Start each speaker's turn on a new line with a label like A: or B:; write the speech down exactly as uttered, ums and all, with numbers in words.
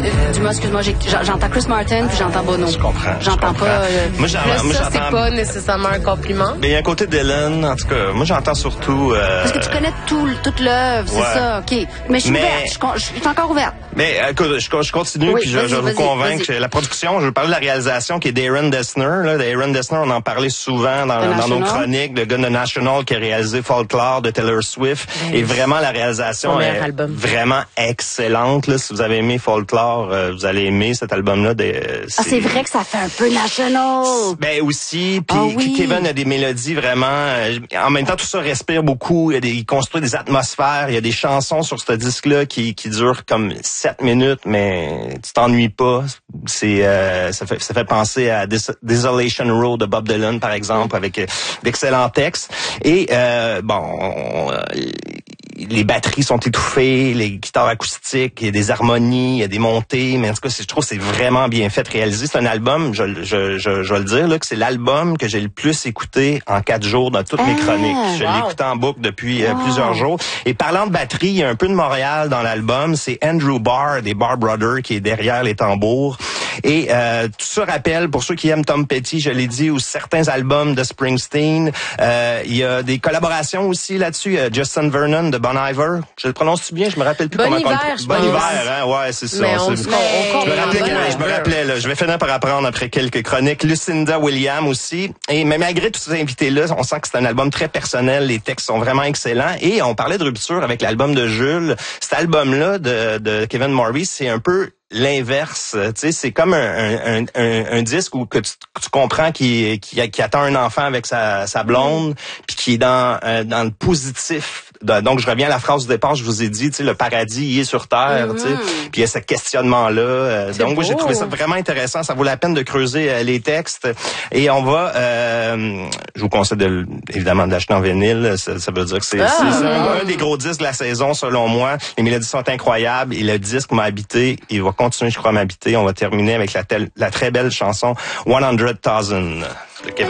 A: Euh, du moins, excuse-moi, j'ai, j'entends Chris Martin puis j'entends Bono.
B: Je comprends.
A: J'entends
B: je comprends.
A: pas... Euh,
B: moi, j'en,
C: Là,
B: moi,
C: ça,
B: j'entends...
C: c'est pas nécessairement un compliment.
B: Mais il y a un côté Dylan, en tout cas. Moi, j'entends surtout... Euh...
A: Parce que tu connais tout, toute l'œuvre, c'est
B: ouais.
A: ça, OK. Mais je suis
B: Mais...
A: ouverte, je suis encore ouverte.
B: Mais écoute, je, je continue
A: oui,
B: puis je, je vais vous convaincre.
A: Vas-y.
B: La production, je veux parler de la réalisation qui est d'Aaron Dessner. Là. Aaron Dessner, on en parlait souvent dans, dans nos chroniques. Le gars de National qui a réalisé Folklore de Taylor Swift. Ben, et vraiment, la réalisation est album. vraiment excellente. Là. Si vous avez aimé Folklore, euh, vous allez aimer cet album-là. De, euh,
A: c'est... Ah, c'est vrai que ça fait un peu National.
B: Ben aussi. Puis ah, oui. Kevin a des mélodies vraiment... Euh, en même temps, tout ça respire beaucoup. Il, y a des, il construit des atmosphères. Il y a des chansons sur ce disque-là qui, qui durent comme sept minutes, mais tu t'ennuies pas. C'est euh, ça fait ça fait penser à Des- Desolation Row de Bob Dylan, par exemple, avec euh, d'excellents textes. Et euh, bon, on, euh, les batteries sont étouffées, les guitares acoustiques, il y a des harmonies, il y a des montées, mais en tout cas, je trouve que c'est vraiment bien fait, réalisé. C'est un album, je, je, je, je vais le dire, là, que c'est l'album que j'ai le plus écouté en quatre jours dans toutes ah, mes chroniques. Je wow. l'ai écouté en boucle depuis wow. euh, plusieurs jours. Et parlant de batterie, il y a un peu de Montréal dans l'album. C'est Andrew Barr des Barr Brothers qui est derrière les tambours. Et euh, tout ça rappelle, pour ceux qui aiment Tom Petty, je l'ai dit, ou certains albums de Springsteen. Euh, il y a des collaborations aussi là-dessus. Euh, Justin Vernon de Bon Iver. Je le prononce bien, je me rappelle plus
C: bon
B: comment...
C: Hiver,
B: on... Bon hiver, hein? Ouais, c'est ça.
C: Mais on,
B: c'est...
C: on, on,
B: je me rappelais, bon je me rappelais là, je vais finir par apprendre après quelques chroniques. Lucinda Williams aussi. Et mais malgré tous ces invités-là, on sent que c'est un album très personnel. Les textes sont vraiment excellents. Et on parlait de rupture avec l'album de Jules. Cet album-là de, de Kevin Morby, c'est un peu l'inverse, tu sais, c'est comme un, un, un, un disque où que tu, tu comprends qu'il qui, qui attend un enfant avec sa, sa blonde, puis qui est dans euh, dans le positif. Donc je reviens à la phrase du départ, je vous ai dit, tu sais, le paradis il est sur terre, mm-hmm. tu sais, puis il y a ce questionnement là. Euh, donc moi j'ai trouvé ça vraiment intéressant, ça vaut la peine de creuser euh, les textes. Et on va, euh, je vous conseille de, évidemment d'acheter en vinyle, ça, ça veut dire que c'est, ah, c'est, c'est un, un des gros disques de la saison selon moi. Les mélodies sont incroyables et le disque m'a habité, il va continuer, je crois, à m'habiter. On va terminer avec la, tel, la très belle chanson one hundred thousand de Kevin